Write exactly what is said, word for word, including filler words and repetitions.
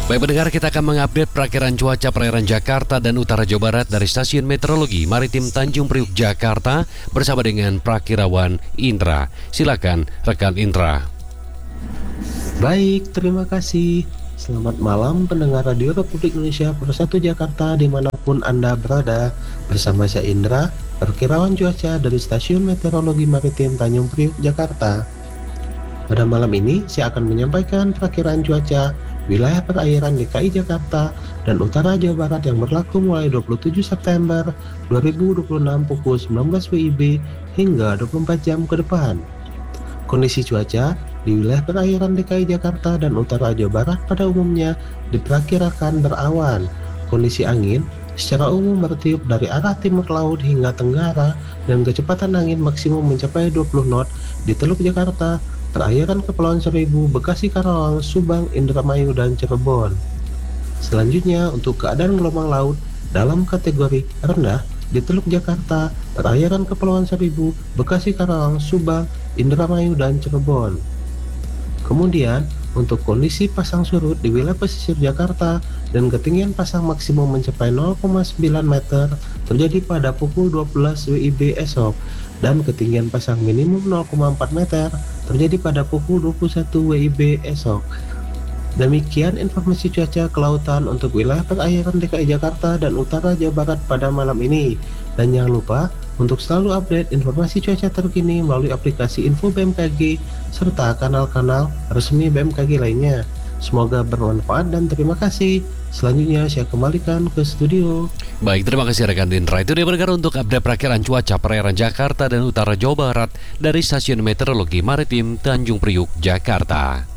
Baik pendengar, kita akan mengupdate perakiraan cuaca perairan Jakarta dan utara Jawa Barat dari Stasiun Meteorologi Maritim Tanjung Priuk, Jakarta bersama dengan Prakirawan Indra. Silakan rekan Indra. Baik, terima kasih. Selamat malam pendengar Radio Republik Indonesia Persatu Jakarta dimanapun Anda berada. Bersama saya Indra, Prakirawan cuaca dari Stasiun Meteorologi Maritim Tanjung Priuk, Jakarta. Pada malam ini saya akan menyampaikan perakiraan cuaca wilayah perairan D K I Jakarta dan utara Jawa Barat yang berlaku mulai dua puluh tujuh September dua ribu dua puluh enam pukul sembilan belas W I B hingga dua puluh empat jam ke depan. Kondisi cuaca di wilayah perairan D K I Jakarta dan utara Jawa Barat pada umumnya diperkirakan berawan. Kondisi angin secara umum bertiup dari arah timur laut hingga tenggara dan kecepatan angin maksimum mencapai dua puluh knot di Teluk Jakarta, perairan Kepulauan Seribu, Bekasi, Karawang, Subang, Indramayu, dan Cirebon. Selanjutnya, untuk keadaan gelombang laut dalam kategori rendah di Teluk Jakarta, perairan Kepulauan Seribu, Bekasi, Karawang, Subang, Indramayu, dan Cirebon. Kemudian, untuk kondisi pasang surut di wilayah pesisir Jakarta dan ketinggian pasang maksimum mencapai nol koma sembilan meter terjadi pada pukul dua belas W I B esok, dan ketinggian pasang minimum nol koma empat meter terjadi pada pukul dua puluh satu W I B esok. Demikian informasi cuaca kelautan untuk wilayah perairan D K I Jakarta dan utara Jawa Barat pada malam ini. Dan jangan lupa untuk selalu update informasi cuaca terkini melalui aplikasi Info B M K G serta kanal-kanal resmi B M K G lainnya. Semoga bermanfaat dan terima kasih. Selanjutnya saya kembalikan ke studio. Baik, terima kasih rekan Indra. Itu dia pendengar untuk update perakiraan cuaca perairan Jakarta dan utara Jawa Barat dari Stasiun Meteorologi Maritim Tanjung Priuk, Jakarta.